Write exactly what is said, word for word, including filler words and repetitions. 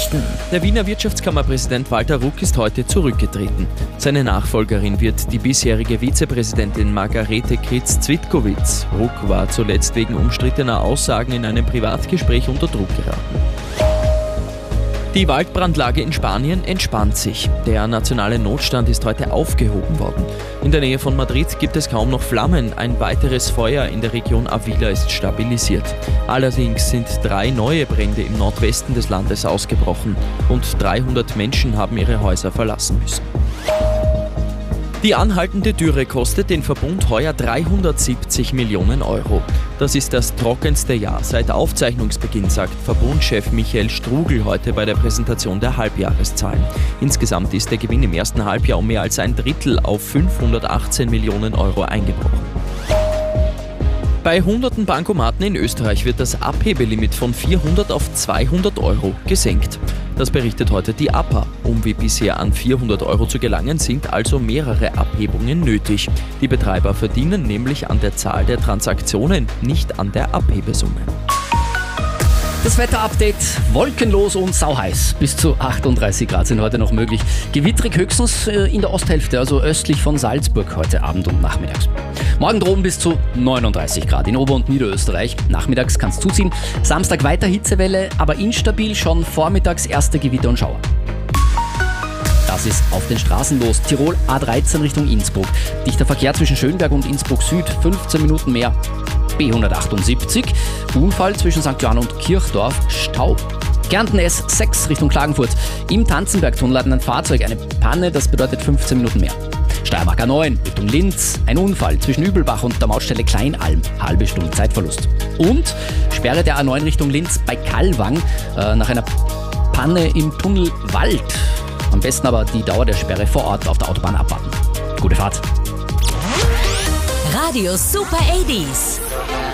Nachrichten. Der Wiener Wirtschaftskammerpräsident Walter Ruck ist heute zurückgetreten. Seine Nachfolgerin wird die bisherige Vizepräsidentin Margarete Kritz-Zwitkowitz. Ruck war zuletzt wegen umstrittener Aussagen in einem Privatgespräch unter Druck geraten. Die Waldbrandlage in Spanien entspannt sich. Der nationale Notstand ist heute aufgehoben worden. In der Nähe von Madrid gibt es kaum noch Flammen. Ein weiteres Feuer in der Region Avila ist stabilisiert. Allerdings sind drei neue Brände im Nordwesten des Landes ausgebrochen. Rund dreihundert Menschen haben ihre Häuser verlassen müssen. Die anhaltende Dürre kostet den Verbund heuer dreihundertsiebzig Millionen Euro. Das ist das trockenste Jahr seit Aufzeichnungsbeginn, sagt Verbundchef Michael Strugl heute bei der Präsentation der Halbjahreszahlen. Insgesamt ist der Gewinn im ersten Halbjahr um mehr als ein Drittel auf fünfhundertachtzehn Millionen Euro eingebrochen. Bei hunderten Bankomaten in Österreich wird das Abhebelimit von vierhundert auf zweihundert Euro gesenkt. Das berichtet heute die A P A. Um wie bisher an vierhundert Euro zu gelangen, sind also mehrere Abhebungen nötig. Die Betreiber verdienen nämlich an der Zahl der Transaktionen, nicht an der Abhebesumme. Das Wetterupdate: wolkenlos und sauheiß. Bis zu achtunddreißig Grad sind heute noch möglich. Gewittrig höchstens in der Osthälfte, also östlich von Salzburg heute Abend und nachmittags. Morgen droben bis zu neununddreißig Grad in Ober- und Niederösterreich. Nachmittags kann es zuziehen. Samstag weiter Hitzewelle, aber instabil, schon vormittags erste Gewitter und Schauer. Das ist auf den Straßen los. Tirol A dreizehn Richtung Innsbruck. Dichter Verkehr zwischen Schönberg und Innsbruck Süd, fünfzehn Minuten mehr. B hundertachtundsiebzig, Unfall zwischen Sankt Johann und Kirchdorf, Stau. Kärnten S sechs Richtung Klagenfurt. Im Tanzenbergtunnel hat ein Fahrzeug eine Panne, das bedeutet fünfzehn Minuten mehr. Steiermark A neun Richtung Linz, ein Unfall zwischen Übelbach und der Mautstelle Kleinalm, halbe Stunde Zeitverlust. Und Sperre der A neun Richtung Linz bei Kallwang äh, nach einer Panne im Tunnel Wald. Am besten aber die Dauer der Sperre vor Ort auf der Autobahn abwarten. Gute Fahrt. Radio Super achtzig.